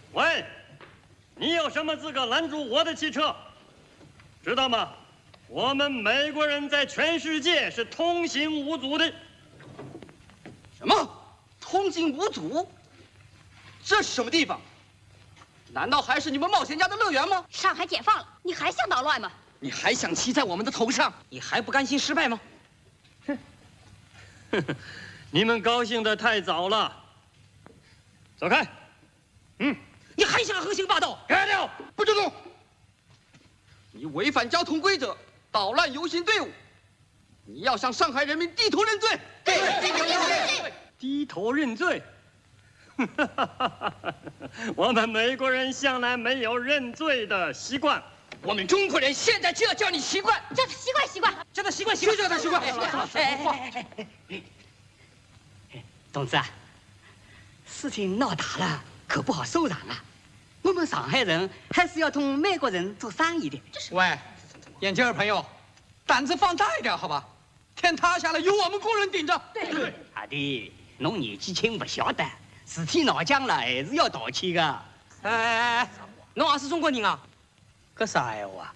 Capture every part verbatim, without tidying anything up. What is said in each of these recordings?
喂，你有什么资格拦住我的汽车？知道吗？我们美国人在全世界是通行无阻的。 什么？通行无阻？这是什么地方？难道还是你们冒险家的乐园吗？ 上海解放了，你还想捣乱吗？ 你还想骑在我们的头上？你还不甘心失败吗？ 哼，你们高兴得太早了。走开。嗯， 你还想横行霸道？ 开掉！ 不准动！ 你违反交通规则，捣乱游行队伍，你要向上海人民低头认罪。 对，低头认罪。 低头认罪。我们美国人向来没有认罪的习惯。 我们中国人现在就要叫你习惯， 叫他习惯习惯， 叫他习惯习惯，叫他习惯。 同志啊，事情闹大了，可不好收场啊。我们上海人还是要同美国人做生意的。 喂，眼镜儿朋友，胆子放大一点好吧？天塌下来有我们工人顶着。 对，阿弟，侬年纪轻不晓得，事体闹僵了还是要道歉的。 哎哎哎，侬也是中国人啊？ 搿啥闲话啊？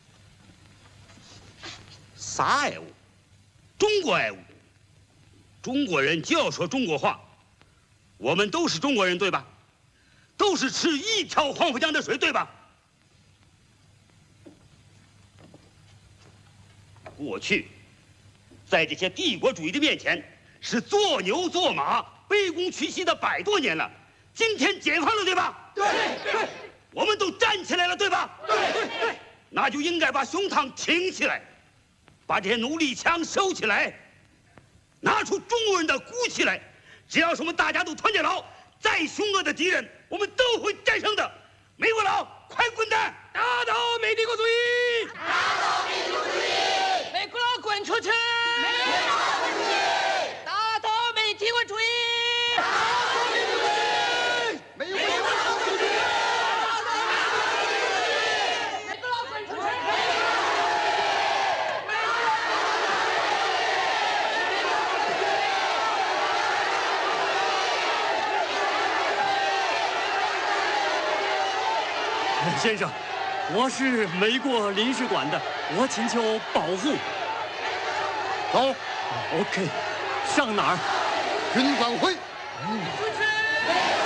啥闲话？中国闲话。中国人就要说中国话。我们都是中国人，对吧？都是吃一条黄浦江的水，对吧？过去，在这些帝国主义的面前，是做牛做马、卑躬屈膝的百多年了。今天解放了，对吧？ 对对。 我们都站起来了，对吧？ 对对。 那就应该把胸膛挺起来，把这些奴隶枪收起来，拿出中国人的骨气来。只要是我们大家都团结牢，再凶恶的敌人，我们都会战胜的。美国佬，快滚蛋！ 打倒美帝国主义！ 打倒美帝国主义！ 美国佬滚出去！ 美国佬滚出去！ 打倒美帝国主义！ 打倒美帝国主义！ 美国佬滚出去！ 美国佬滚出去！ 先生，我是美国领事馆的，我请求保护。 走 ，OK， 上哪儿？ 军管会。 出去！